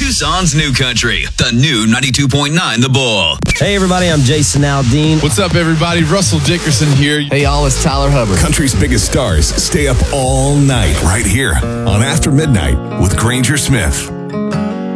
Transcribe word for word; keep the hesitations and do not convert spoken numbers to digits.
Tucson's new country, the new ninety-two point nine The Bull. Hey, everybody, I'm Jason Aldean. What's up, everybody? Russell Dickerson here. Hey, y'all, it's Tyler Hubbard. Country's biggest stars stay up all night right here on After Midnight with Granger Smith.